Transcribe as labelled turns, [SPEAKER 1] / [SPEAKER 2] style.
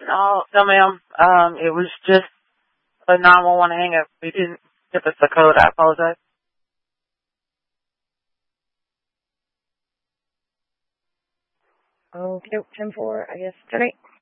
[SPEAKER 1] No, ma'am. It was just a 911 hang up. We didn't give us the code. I apologize.
[SPEAKER 2] Okay, 10-4, I guess. Today.